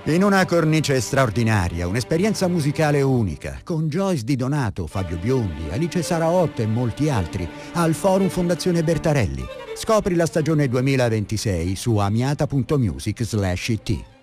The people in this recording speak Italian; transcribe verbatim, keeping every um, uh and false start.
In una cornice straordinaria, un'esperienza musicale unica, con Joyce Di Donato, Fabio Biondi, Alice Saraotto e molti altri, al Forum Fondazione Bertarelli. Scopri la stagione duemilaventisei su amiata punto music slash it.